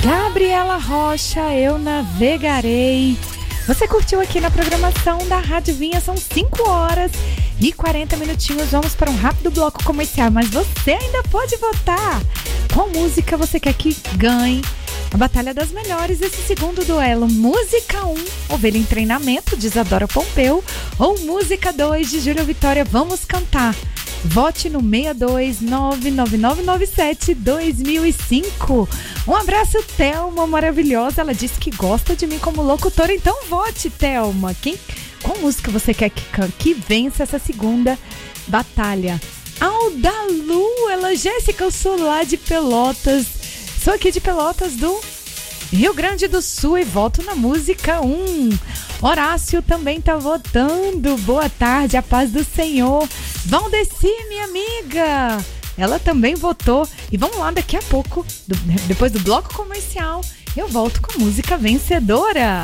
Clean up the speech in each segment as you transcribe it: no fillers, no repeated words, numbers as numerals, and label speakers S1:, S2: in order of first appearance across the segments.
S1: Gabriela Rocha, Eu Navegarei. Você curtiu aqui na programação da Rádio Vinha, são 5 horas e 40 minutinhos. Vamos para um rápido bloco comercial, mas você ainda pode votar. Qual música você quer que ganhe a Batalha das Melhores, esse segundo duelo? Música 1, Ovelha em Treinamento, de Isadora Pompeu, ou música 2, de Júlia Vitória, Vamos Cantar? Vote no 62999972005. Um abraço, Thelma, maravilhosa. Ela disse que gosta de mim como locutora, então vote, Thelma. Qual música você quer que vença essa segunda batalha? Aldalu, ela, Jéssica, eu sou lá de Pelotas. Sou aqui de Pelotas do Rio Grande do Sul e voto na música 1. Horácio também tá votando. Boa tarde, a paz do Senhor. Valdeci, minha amiga, ela também votou. E vamos lá, daqui a pouco, depois do bloco comercial, eu volto com a música vencedora.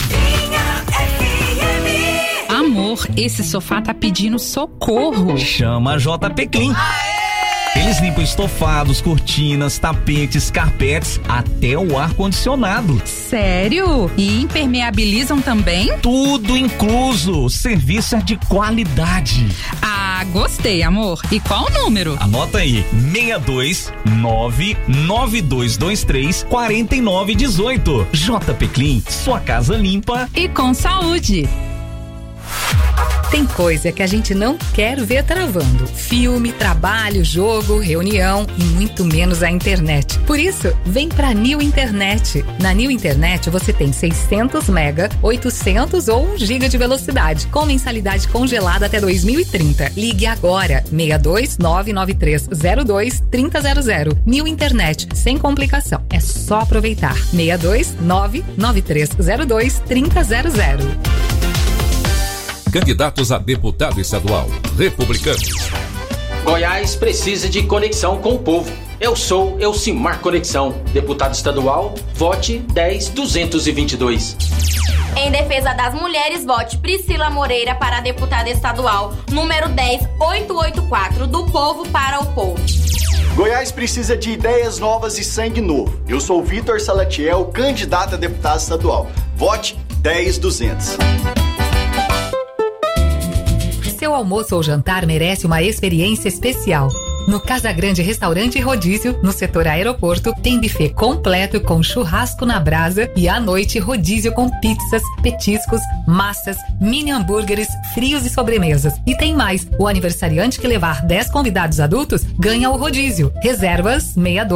S2: Amor, esse sofá tá pedindo socorro.
S3: Chama a JP Clean. Eles limpam estofados, cortinas, tapetes, carpetes, até o ar-condicionado.
S2: Sério? E impermeabilizam também?
S3: Tudo incluso. Serviço é de qualidade.
S2: Ah, gostei, amor. E qual o número?
S3: Anota aí, 62992234918. JP Clean, sua casa limpa
S2: e com saúde.
S4: Tem coisa que a gente não quer ver travando. Filme, trabalho, jogo, reunião e muito menos a internet. Por isso, vem pra New Internet. Na New Internet você tem 600 mega, 800 ou 1 giga de velocidade, com mensalidade congelada até 2030. Ligue agora, 62993023000. New Internet, sem complicação. É só aproveitar. 62993023000.
S5: Candidatos a deputado estadual, republicanos.
S6: Goiás precisa de conexão com o povo. Eu sou Elcimar Conexão. Deputado estadual, vote 10222.
S7: Em defesa das mulheres, vote Priscila Moreira para deputada estadual, número 10884, do povo para o povo.
S8: Goiás precisa de ideias novas e sangue novo. Eu sou Vitor Salatiel, candidato a deputado estadual. Vote 10200.
S4: Seu almoço ou jantar merece uma experiência especial. No Casa Grande Restaurante e Rodízio, no setor aeroporto, tem buffet completo com churrasco na brasa e à noite rodízio com pizzas, petiscos, massas, mini hambúrgueres, frios e sobremesas. E tem mais, o aniversariante que levar 10 convidados adultos ganha o rodízio. Reservas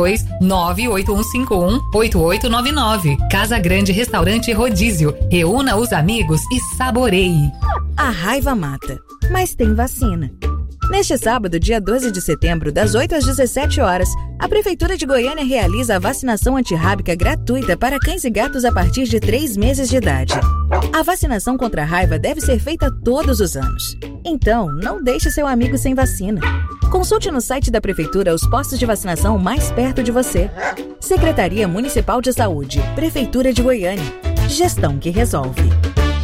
S4: 62-98151-8899. Casa Grande Restaurante e Rodízio. Reúna os amigos e saboreie.
S9: A raiva mata, mas tem vacina. Neste sábado, dia 12 de setembro, das 8 às 17 horas, a Prefeitura de Goiânia realiza a vacinação antirrábica gratuita para cães e gatos a partir de 3 meses de idade. A vacinação contra a raiva deve ser feita todos os anos. Então, não deixe seu amigo sem vacina. Consulte no site da Prefeitura os postos de vacinação mais perto de você. Secretaria Municipal de Saúde, Prefeitura de Goiânia. Gestão que resolve.